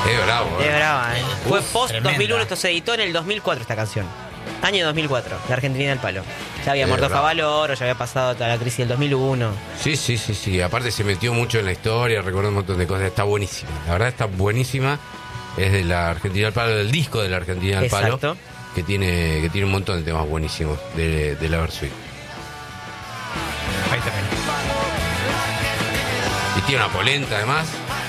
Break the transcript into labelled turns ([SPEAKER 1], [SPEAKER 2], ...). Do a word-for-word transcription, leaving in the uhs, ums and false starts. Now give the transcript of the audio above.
[SPEAKER 1] Es bravo,
[SPEAKER 2] Es
[SPEAKER 1] eh.
[SPEAKER 2] brava, ¿eh?
[SPEAKER 3] Uf,
[SPEAKER 2] Fue post
[SPEAKER 3] tremenda.
[SPEAKER 2] dos mil uno, esto se editó en el dos mil cuatro esta canción. Año dos mil cuatro, de Argentina del Palo. Ya había
[SPEAKER 1] Es
[SPEAKER 2] muerto
[SPEAKER 1] bravo.
[SPEAKER 2] Favaloro, ya había pasado toda la crisis del dos mil uno.
[SPEAKER 1] Sí, sí, sí, sí. Aparte se metió mucho en la historia, recuerdo un montón de cosas. Está buenísima. La verdad está buenísima. Es de la Argentina del Palo, del disco de la Argentina del Palo.
[SPEAKER 2] Exacto.
[SPEAKER 1] Que tiene, que tiene un montón de temas buenísimos de, de la Versuit.
[SPEAKER 3] Ahí termina.
[SPEAKER 1] Y tiene una polenta además.